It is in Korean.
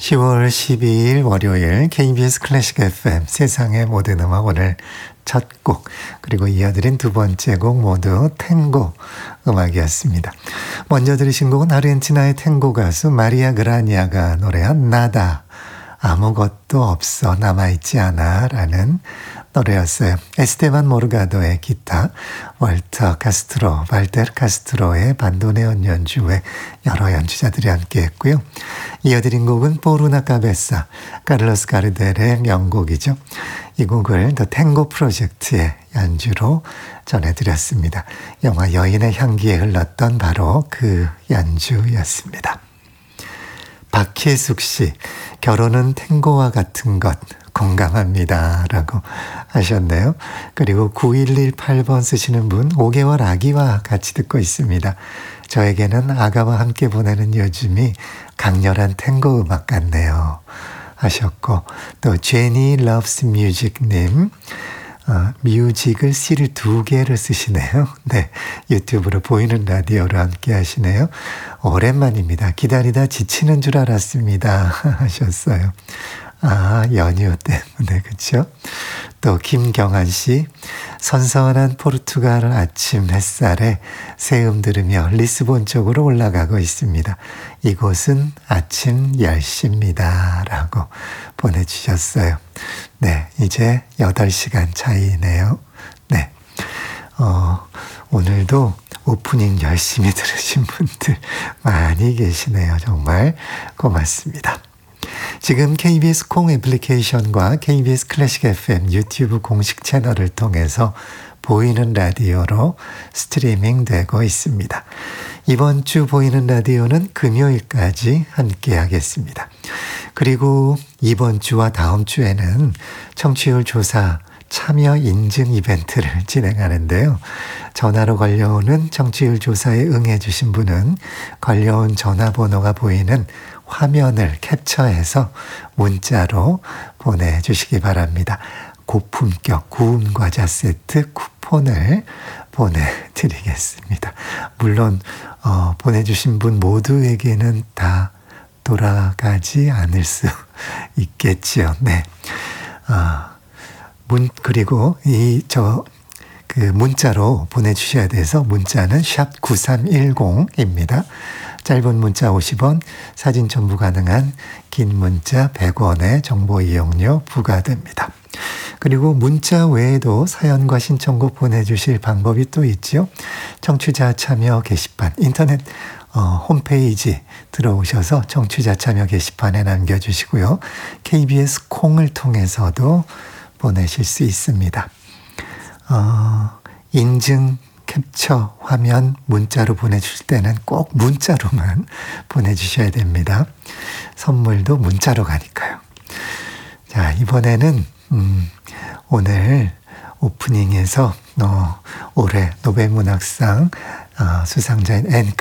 10월 12일 월요일 KBS 클래식 FM 세상의 모든 음악 오늘 첫 곡 그리고 이어드린 두 번째 곡 모두 탱고 음악이었습니다. 먼저 들으신 곡은 아르헨티나의 탱고 가수 마리아 그라니아가 노래한 나다 아무것도 없어 남아있지 않아 라는 노래였어요. 에스테반 모르가도의 기타, 발테르 카스트로의 반도네온 연주 외 여러 연주자들이 함께했고요. 이어드린 곡은 포르나 카베사, 카를로스 가르델의 명곡이죠. 이 곡을 더 탱고 프로젝트의 연주로 전해드렸습니다. 영화 여인의 향기에 흘렀던 바로 그 연주였습니다. 박혜숙 씨, 결혼은 탱고와 같은 것 공감합니다 라고 하셨네요. 그리고 9118번 쓰시는 분 5개월 아기와 같이 듣고 있습니다. 저에게는 아가와 함께 보내는 요즘이 강렬한 탱고 음악 같네요 하셨고, 또 제니 러브스 뮤직님 뮤직을 C를 2개를 쓰시네요. 네, 유튜브로 보이는 라디오로 함께 하시네요. 오랜만입니다. 기다리다 지치는 줄 알았습니다 하셨어요. 연휴 때문에 그렇죠? 또 김경환 씨, 선선한 포르투갈 아침 햇살에 새음 들으며 리스본 쪽으로 올라가고 있습니다. 이곳은 아침 10시입니다 라고 보내주셨어요. 네, 이제 8시간 차이네요. 네, 오늘도 오프닝 열심히 들으신 분들 많이 계시네요. 정말 고맙습니다. 지금 KBS 콩 애플리케이션과 KBS 클래식 FM 유튜브 공식 채널을 통해서 보이는 라디오로 스트리밍 되고 있습니다. 이번 주 보이는 라디오는 금요일까지 함께 하겠습니다. 그리고 이번 주와 다음 주에는 청취율 조사 참여 인증 이벤트를 진행하는데요. 전화로 걸려오는 청취율 조사에 응해주신 분은 걸려온 전화번호가 보이는 화면을 캡처해서 문자로 보내주시기 바랍니다. 고품격 구운 과자 세트 쿠폰을 보내드리겠습니다. 물론 보내주신 분 모두에게는 다 돌아가지 않을 수 있겠지요. 네. 그리고 문자로 보내주셔야 돼서 문자는 샵 9310입니다. 짧은 문자 50원, 사진 첨부 가능한 긴 문자 100원의 정보 이용료 부과됩니다. 그리고 문자 외에도 사연과 신청곡 보내주실 방법이 또 있죠. 청취자 참여 게시판, 인터넷 홈페이지 들어오셔서 청취자 참여 게시판에 남겨주시고요. KBS 콩을 통해서도 보내실 수 있습니다. 인증 캡처 화면 문자로 보내주실 때는 꼭 문자로만 보내주셔야 됩니다. 선물도 문자로 가니까요. 자, 이번에는 오늘 오프닝에서 올해 노벨문학상 수상자인 앤